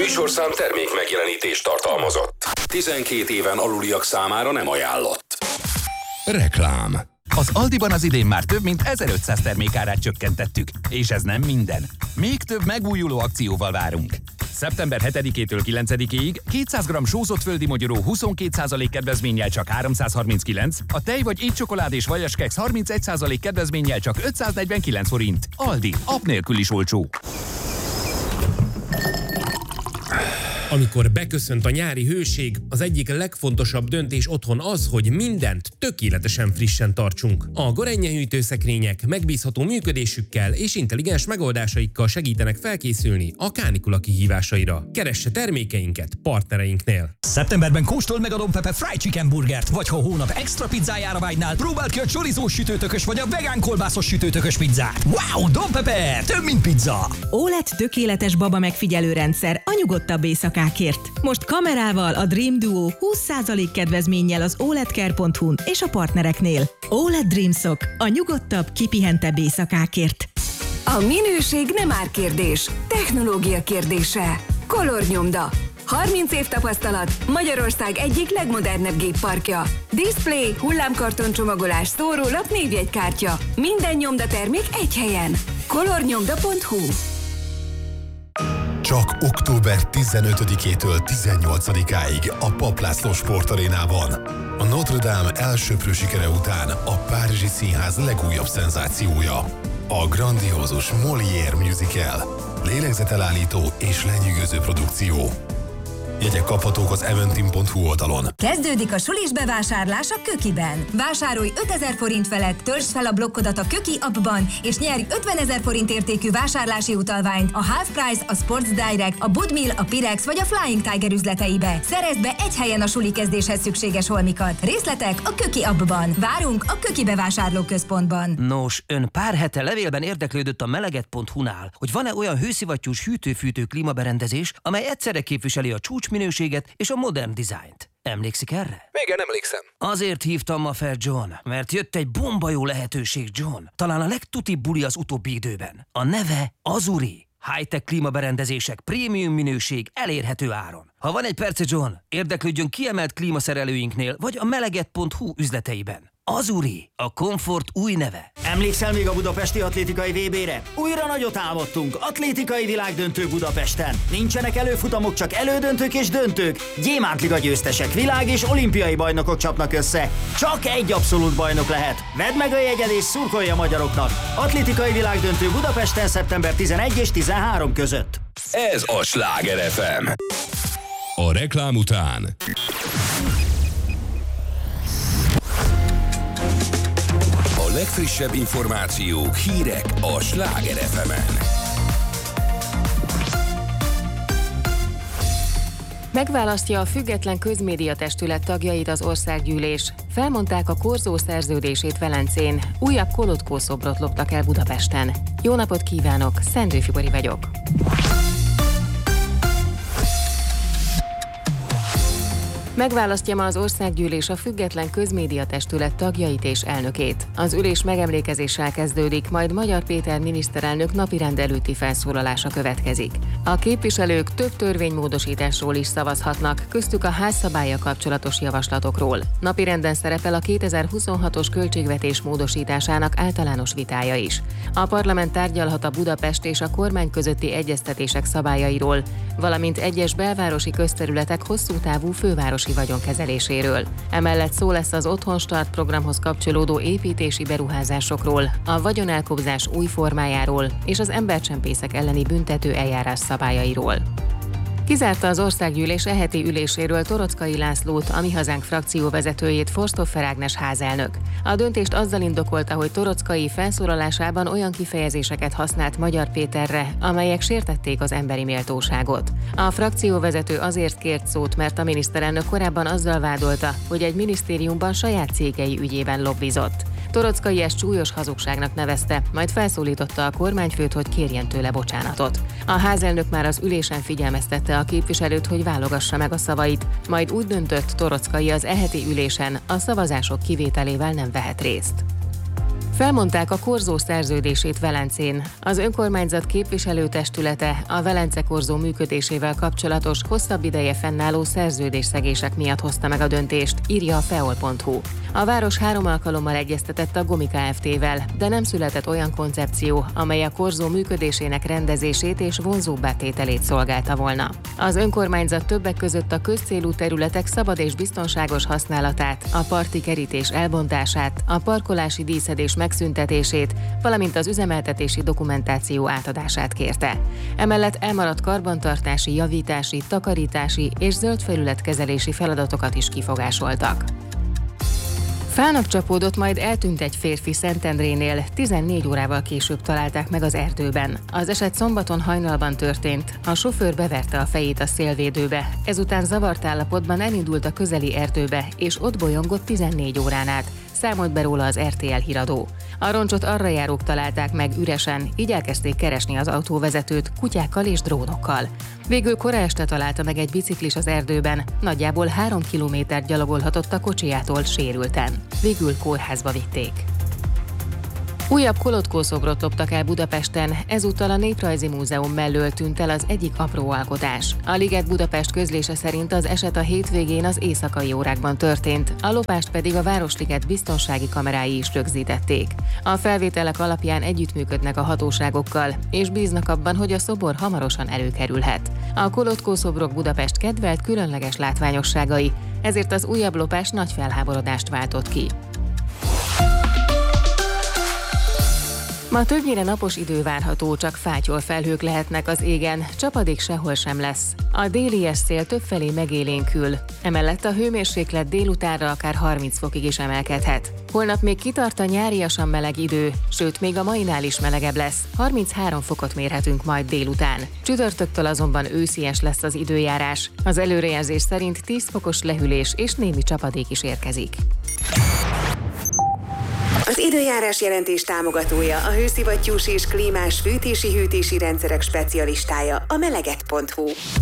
műsorszám termék megjelenítést tartalmazott. 12 éven aluliak számára nem ajánlott. Reklám. Az Aldiban az idén már több mint 1500 termékárát csökkentettük, és ez nem minden. Még több megújuló akcióval várunk. Szeptember 7-től 9-ig 200 g sózott földi mogyoró 22% kedvezménnyel csak 339, a tej vagy étcsokolád és vajaskeks 31% kedvezménnyel csak 549 forint. Aldi, app nélkül is olcsó. Amikor beköszönt a nyári hőség, az egyik legfontosabb döntés otthon az, hogy mindent tökéletesen frissen tartsunk. A Gorenje hűtőszekrények megbízható működésükkel és intelligens megoldásaikkal segítenek felkészülni a kánikula kihívásaira. Keresse termékeinket partnereinknél. Szeptemberben kóstold meg a Don Pepe Fried Chicken burgert, vagy ha a hónap extra pizzájára vágynál, próbáld ki a chorizós sütőtökös vagy a vegán kolbászos sütőtökös pizzát. Wow, Don Pepe, több mint pizza! OLED tökéletes baba megfigyelő rendszer a nyugodtabb éjszakákért. Most kamerával a Dream Duo 20% kedvezménnyel az OLEDcare.hu-n és a partnereknél. OLED Dreamsock a nyugodtabb, kipihentebb éjszakákért. A minőség nem árkérdés, technológia kérdése. Color Nyomda. 30 év tapasztalat, Magyarország egyik legmodernebb gépparkja. Display, hullámkarton csomagolás, szórólap, névjegykártya. Minden nyomdatermék egy helyen. colornyomda.hu. Csak október 15-től 18-áig a Papp László Sportarénában. A Notre Dame elsöprő sikere után a Párizsi Színház legújabb szenzációja. A grandiózus Molière musical. Lélegzetelállító és lenyűgöző produkció. Jegyek kaphatók az eventim.hu oldalon. Kezdődik a sulis bevásárlás a Kökiben. Vásárolj 5000 forint felett, töltsd fel a blokkodat a Köki appban, és nyerj 50 000 forint értékű vásárlási utalványt a Half Price, a Sports Direct, a Budmil, a Pirex vagy a Flying Tiger üzleteibe. Szerezd be egy helyen a suli kezdéshez szükséges holmikat. Részletek a Köki appban. Várunk a Köki bevásárlóközpontban. Nos, ön pár hete levélben érdeklődött a meleget.hu-nál, hogy van-e olyan hőszivattyús hűtő-fűtő klímaberendezés, amely egyszerre képviseli a csúcsminőséget és a modern dizájnt. Emlékszik erre? Igen, emlékszem. Azért hívtam ma fel, John, mert jött egy bomba jó lehetőség, John. Talán a legtutibb buli az utóbbi időben. A neve Azuri. High-tech klímaberendezések, prémium minőség, elérhető áron. Ha van egy perce, John, érdeklődjön kiemelt klímaszerelőinknél, vagy a meleget.hu üzleteiben. Azuri, a komfort új neve. Emlékszel még a budapesti atlétikai VB-re? Újra nagyot álmodtunk, atlétikai világdöntő Budapesten. Nincsenek előfutamok, csak elődöntők és döntők. Gyémántliga győztesek, világ- és olimpiai bajnokok csapnak össze. Csak egy abszolút bajnok lehet. Vedd meg a jegyed és szurkolj a magyaroknak. Atlétikai világdöntő Budapesten szeptember 11 és 13 között. Ez a Sláger FM. A reklám után a legfrissebb információk, hírek a Sláger FM-en. Megválasztja a Független Közmédiatestület tagjait az Országgyűlés. Felmondták a Korzó szerződését Velencén. Újabb Kolotkó szobrot loptak el Budapesten. Jó napot kívánok, Szendő Fibori vagyok. Megválasztja ma az Országgyűlés a Független Közmédiatestület tagjait és elnökét. Az ülés megemlékezéssel kezdődik, majd Magyar Péter miniszterelnök napirend előtti felszólalása következik. A képviselők több törvénymódosításról is szavazhatnak, köztük a házszabállyal kapcsolatos javaslatokról. Napirenden szerepel a 2026-os költségvetés módosításának általános vitája is. A parlament tárgyalhat a Budapest és a kormány közötti egyeztetések szabályairól, valamint egyes belvárosi közterületek hosszú távú fővárosi vagyonkezeléséről. Emellett szó lesz az Otthonstart programhoz kapcsolódó építési beruházásokról, a vagyonelkobzás új formájáról és az embercsempészek elleni büntető eljárás szabályairól. Kizárta az Országgyűlés heti üléséről Torockai Lászlót, a Mi Hazánk frakcióvezetőjét, Forsthofer Ágnes házelnök. A döntést azzal indokolta, hogy Torockai felszólalásában olyan kifejezéseket használt Magyar Péterre, amelyek sértették az emberi méltóságot. A frakcióvezető azért kért szót, mert a miniszterelnök korábban azzal vádolta, hogy egy minisztériumban saját cégei ügyében lobbizott. Torockai ezt súlyos hazugságnak nevezte, majd felszólította a kormányfőt, hogy kérjen tőle bocsánatot. A házelnök már az ülésen figyelmeztette a képviselőt, hogy válogassa meg a szavait, majd úgy döntött, Torockai az heti ülésen a szavazások kivételével nem vehet részt. Felmondták a korzó szerződését Velencén. Az önkormányzat képviselőtestülete a Velence korzó működésével kapcsolatos hosszabb ideje fennálló szerződésszegések miatt hozta meg a döntést, írja a feol.hu. A város 3 alkalommal egyeztetett a Gomi Kft-vel, de nem született olyan koncepció, amely a korzó működésének rendezését és vonzóbbá tételét szolgálta volna. Az önkormányzat többek között a közcélú területek szabad és biztonságos használatát, a parti kerítés elbontását, a parkolási díszedés megszüntetését, valamint az üzemeltetési dokumentáció átadását kérte. Emellett elmaradt karbantartási, javítási, takarítási és zöld felületkezelési feladatokat is kifogásoltak. Fának csapódott, majd eltűnt egy férfi Szentendrénél, 14 órával később találták meg az erdőben. Az eset szombaton hajnalban történt, a sofőr beverte a fejét a szélvédőbe, ezután zavart állapotban elindult a közeli erdőbe, és ott bolyongott 14 órán át, számolt be róla az RTL híradó. A roncsot arra járók találták meg üresen, így elkezdték keresni az autóvezetőt kutyákkal és drónokkal. Végül kora este találta meg egy biciklis az erdőben, nagyjából 3 kilométert gyalogolhatott a kocsijától sérülten. Végül kórházba vitték. Újabb kolotkószobrot loptak el Budapesten, ezúttal a Néprajzi Múzeum mellől tűnt el az egyik apró alkotás. A Liget Budapest közlése szerint az eset a hétvégén az éjszakai órákban történt, a lopást pedig a Városliget biztonsági kamerái is rögzítették. A felvételek alapján együttműködnek a hatóságokkal, és bíznak abban, hogy a szobor hamarosan előkerülhet. A kolotkószobrok Budapest kedvelt különleges látványosságai, ezért az újabb lopás nagy felháborodást váltott ki. Ma többnyire napos idő várható, csak fátyol felhők lehetnek az égen, csapadék sehol sem lesz. A déli szél többfelé megélénkül, emellett a hőmérséklet délutánra akár 30 fokig is emelkedhet. Holnap még kitart a nyáriasan meleg idő, sőt még a mainál is melegebb lesz, 33 fokot mérhetünk majd délután. Csütörtöktől azonban őszies lesz az időjárás. Az előrejelzés szerint 10 fokos lehűlés és némi csapadék is érkezik. Az időjárás jelentés támogatója a hőszivattyús és klímás fűtési-hűtési rendszerek specialistája, a meleget.hu.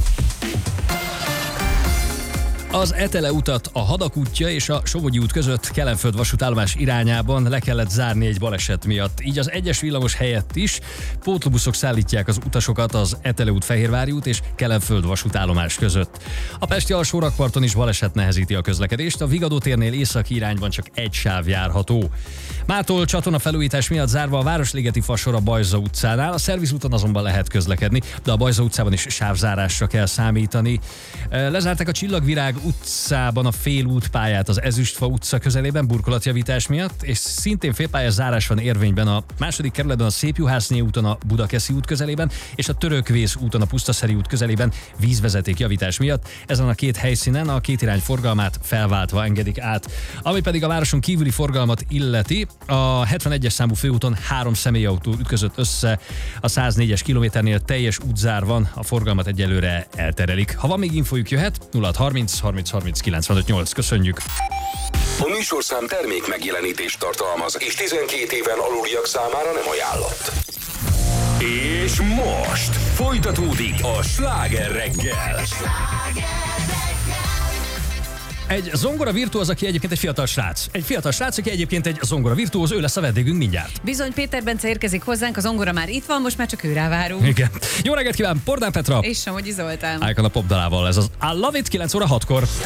Az Etele utat a Hadak útja és a Somogyi út között Kelenföld vasútállomás irányában le kellett zárni egy baleset miatt. Így az egyes villamos helyett is pótlóbuszok szállítják az utasokat az Etele út Fehérvári út és Kelenföld vasútállomás között. A pesti alsórakparton is baleset nehezíti a közlekedést, a Vigadó térnél északi irányban csak egy sáv járható. Mától csatorna felújítás miatt zárva a Városligeti fasor a Bajza utcánál, a szervizúton azonban lehet közlekedni, de a Bajza utcában is sávzárásra kell számítani. Lezárták a Csillagvirág utcában a félútpályát az Ezüstfa utca közelében burkolatjavítás miatt, és szintén félpályás zárás van érvényben a második kerületben a Szépjuhászné úton a Budakeszi út közelében, és a Törökvész úton a Pusztaszeri út közelében vízvezeték javítás miatt. Ezen a két helyszínen a kétirány forgalmát felváltva engedik át. Ami pedig a városon kívüli forgalmat illeti, a 71-es számú főúton 3 személyautó ütközött össze, a 104-es kilométernél teljes útzár van, a forgalmat egyelőre elterelik. Ha van még infójuk, jöhet 0630 30 30 95 8. Köszönjük! A műsorszám termék megjelenítést tartalmaz, és 12 éven aluliak számára nem ajánlott. És most folytatódik a Sláger reggel. Egy zongora virtuóz, aki egyébként egy fiatal srác. Egy fiatal srác, aki egyébként egy zongora virtuóz, ő lesz a vendégünk mindjárt. Bizony, Péter Bence érkezik hozzánk, a zongora már itt van, most már csak őrá várunk. Igen. Jó reggelt kíván, Pordán Petra. És Somogyi Zoltán. Icon a popdalával, ez az I Love It 9 óra 6-kor.